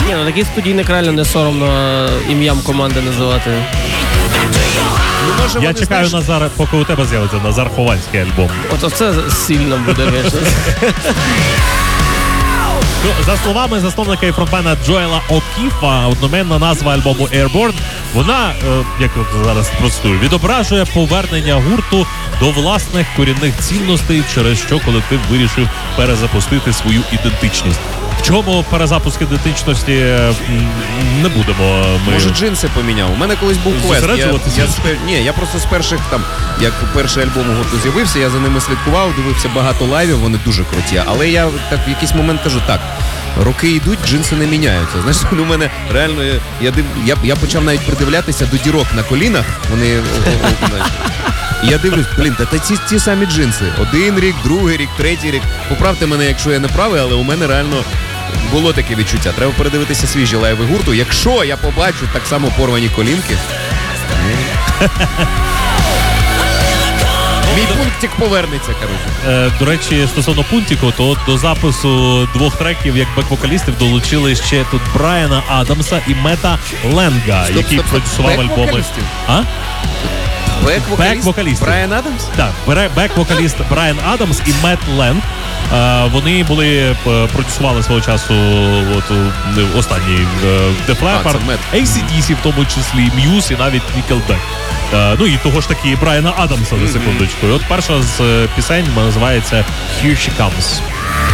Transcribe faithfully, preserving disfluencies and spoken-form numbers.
Ні, ну такий студійник реально не соромно ім'ям команди називати. Ну, може, Я вони, чекаю, знаєш, Назар, поки у тебе з'явиться Назар Хованський альбом. От це сильно буде, звісно. Ну, за словами засновника і фронтмена Джоела О'Кіфа, одноменна назва альбому Airborne, вона, е, як от зараз простую, відображує повернення гурту до власних корінних цінностей, через що колектив вирішив перезапустити свою ідентичність. В чому перезапуск ідентичності м, не будемо ми... Може, джинси поміняв. У мене колись був квест. Я, Зосереджуватися? я, з- ні, я просто з перших, там, як перший альбом у гурту з'явився, я за ними слідкував, дивився багато лайвів, вони дуже круті. Але я так в якийсь момент кажу, так, роки йдуть, джинси не міняються. Знаєш, у мене реально, я, я, див, я, я почав навіть придивлятися до дірок на колінах. Вони, о, о, о, знаєш. І я дивлюсь, блін, та ті, ті самі джинси. Один рік, другий рік, третій рік. Поправте мене, якщо я не правий, але у мене реально було таке відчуття. Треба передивитися свіжі лайви гурту. Якщо я побачу так само порвані колінки. Мій пунктик повернеться, коротше. Е, до речі, стосовно пунктику, то от до запису двох треків як бек-вокалістів долучили ще тут Брайана Адамса і Мета Ленга, Стоп, який стоп, стоп. продюсував альбоми. Бек-вокалістів? А? Бек-вокаліст Бек-вокалістів. Брайан Адамс? Так, бере- бек-вокаліст Брайан Адамс і Мет Ленг. Е, вони були е, продюсували свого часу от, у- останній е, Def А, Leppard, це Мет. ей сі ді сі в тому числі, Muse і навіть Nickelback. Е, ну і того ж таки Брайана Адамса, на секундочку. І от перша з е, пісень називається Here She Comes.